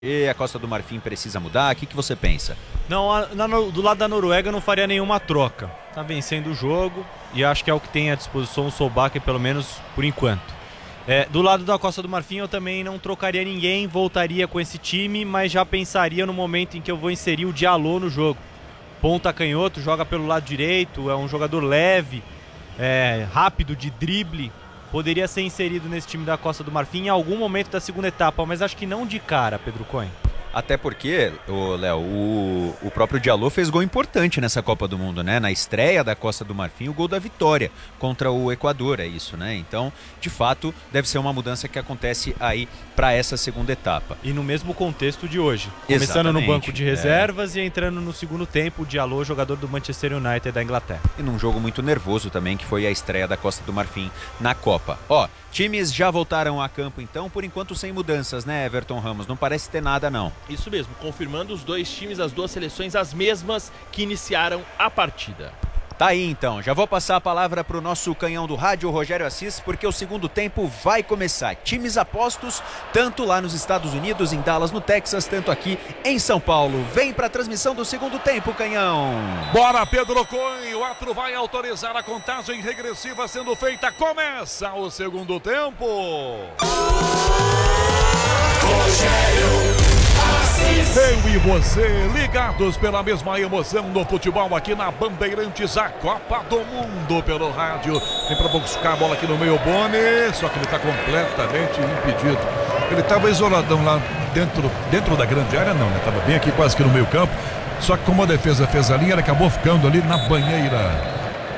E a Costa do Marfim precisa mudar? O que você pensa? Não, do lado da Noruega eu não faria nenhuma troca. Tá vencendo o jogo e acho que é o que tem à disposição o Solbakken, pelo menos por enquanto. Do lado da Costa do Marfim eu também não trocaria ninguém, voltaria com esse time, mas já pensaria no momento em que eu vou inserir o Diallo no jogo. Ponta canhoto, joga pelo lado direito, é um jogador leve, rápido, de drible. Poderia ser inserido nesse time da Costa do Marfim em algum momento da segunda etapa, mas acho que não de cara, Pedro Cohen. Até porque, Léo, o próprio Diallo fez gol importante nessa Copa do Mundo, né? Na estreia da Costa do Marfim, o gol da vitória contra o Equador, é isso, né? Então, de fato, deve ser uma mudança que acontece aí para essa segunda etapa. E no mesmo contexto de hoje. Começando no banco de reservas e entrando no segundo tempo, o Diallo, jogador do Manchester United da Inglaterra. E num jogo muito nervoso também, que foi a estreia da Costa do Marfim na Copa. Times já voltaram a campo então, por enquanto sem mudanças, né, Everton Ramos? Não parece ter nada, não. Isso mesmo, confirmando os dois times, as duas seleções, as mesmas que iniciaram a partida. Tá aí então, já vou passar a palavra para o nosso canhão do rádio, o Rogério Assis, porque o segundo tempo vai começar. Times apostos, tanto lá nos Estados Unidos, em Dallas, no Texas, tanto aqui em São Paulo. Vem para a transmissão do segundo tempo, canhão. Bora, Pedro Cohen, o árbitro vai autorizar a contagem regressiva sendo feita. Começa o segundo tempo. Rogério Assis. Eu e você, ligados pela mesma emoção no futebol aqui na Bandeirantes, a Copa do Mundo pelo rádio. Tem para buscar a bola aqui no meio, Boni, só que ele está completamente impedido. Ele estava isoladão lá dentro da grande área, não, né? Estava bem aqui quase que no meio campo. Só que como a defesa fez a linha, ele acabou ficando ali na banheira.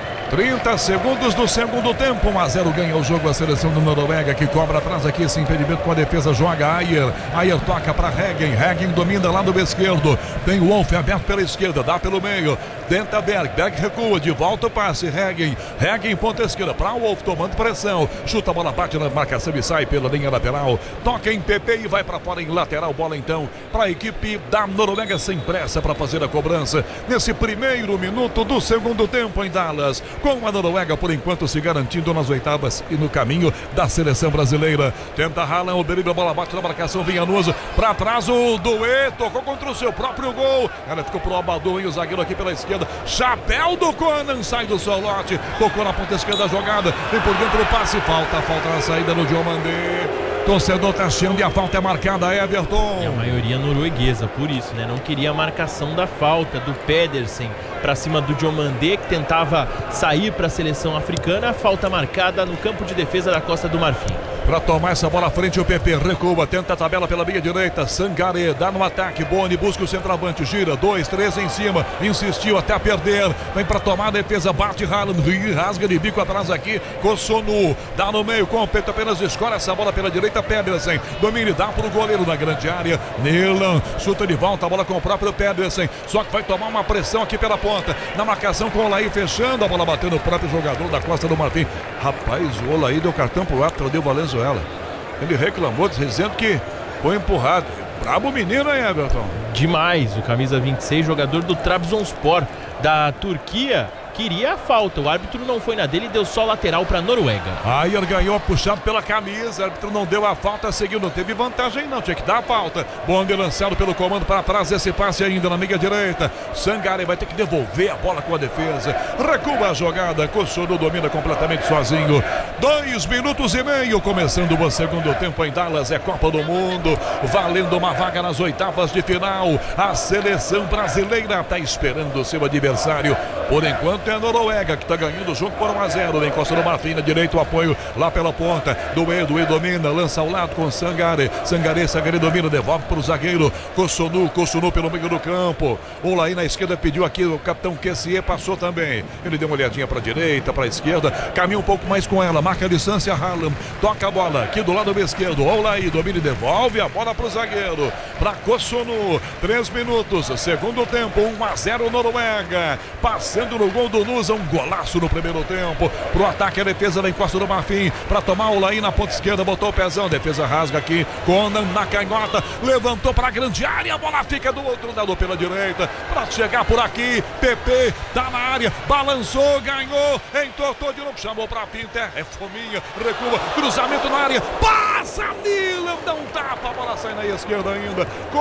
30 segundos do segundo tempo, 1-0 ganha o jogo a seleção do Noruega, que cobra atrás aqui esse impedimento com a defesa, joga Ayer toca para Reggen domina lá do esquerdo, tem o Wolf aberto pela esquerda, dá pelo meio, tenta Berg recua, de volta o passe, Reggen ponta esquerda para o Wolf, tomando pressão, chuta a bola, bate na marcação e sai pela linha lateral, toca em PP e vai para fora em lateral, bola então para a equipe da Noruega sem pressa para fazer a cobrança, nesse primeiro minuto do segundo tempo em Dallas, com a Noruega por enquanto se garantindo nas oitavas e no caminho da seleção brasileira. Tenta Haaland, o Berílio, a bola bate na marcação, Vinhanoso para trás, o Doué tocou contra o seu próprio gol, ela ficou pro Abadou e o zagueiro aqui pela esquerda, chapéu do Conan, sai do Solote, tocou na ponta esquerda da jogada, vem por dentro o passe, falta na saída no Diomandé. Torcedor tá achando e a falta é marcada, Everton. E a maioria norueguesa, por isso, né? Não queria a marcação da falta do Pedersen para cima do Diomandé, que tentava sair para a seleção africana. A falta marcada no campo de defesa da Costa do Marfim. Para tomar essa bola à frente, o PP recua, tenta a tabela pela meia direita, Sangaré dá no ataque, Boni busca o centroavante, gira, 2, 3 em cima, insistiu até perder, vem para tomar a defesa, bate Haaland, rasga de bico atrás aqui, Kossonu, dá no meio, com o peito apenas escolhe essa bola pela direita, Pedersen, domine, dá para o goleiro na grande área, Nelan, chuta de volta, a bola com o próprio Pedersen, só que vai tomar uma pressão aqui pela ponta, na marcação com o Olaí fechando, a bola batendo no próprio jogador da Costa do Marfim. Rapaz, o Olaí deu cartão pro árbitro, deu Valenzuela. Ele reclamou, dizendo que foi empurrado. Brabo menino, hein, Everton? Demais, o camisa 26, jogador do Trabzonspor da Turquia, queria a falta, o árbitro não foi na dele e deu só lateral para a Noruega. Ayer ganhou puxado pela camisa, o árbitro não deu a falta, seguiu, não teve vantagem não, tinha que dar a falta. Bond lançado pelo comando para trás, esse passe ainda na meia direita, Sangaré vai ter que devolver a bola com a defesa, recua a jogada, Kossonu domina completamente sozinho. 2 minutos e meio, começando o segundo tempo em Dallas, é Copa do Mundo, valendo uma vaga nas oitavas de final, a seleção brasileira está esperando o seu adversário, por enquanto é a Noruega que está ganhando o jogo por 1-0, vem Costa do Marfim, direito o apoio lá pela ponta, Doué domina, lança ao lado com Sangaré domina, devolve para o zagueiro, Kossonu pelo meio do campo, Olaí na esquerda pediu aqui, o capitão Kessié passou também, ele deu uma olhadinha para a direita, para a esquerda, caminha um pouco mais com ela, marca a distância, Haaland, toca a bola aqui do lado esquerdo, Olaí domina e devolve a bola para o zagueiro, para Kossonu, 3 minutos, segundo tempo, 1-0 Noruega, passando chegando no gol do Nusa, um golaço no primeiro tempo. Pro ataque, a defesa da Costa do Marfim, para tomar o Laí na ponta esquerda, botou o pezão, defesa rasga aqui, Conan na canhota, levantou para a grande área, a bola fica do outro lado pela direita, para chegar por aqui, PP tá na área, balançou, ganhou, entortou de novo, chamou para a pinta, é fominha, recua, cruzamento na área, passa Milan, dá um tapa, a bola sai na esquerda ainda.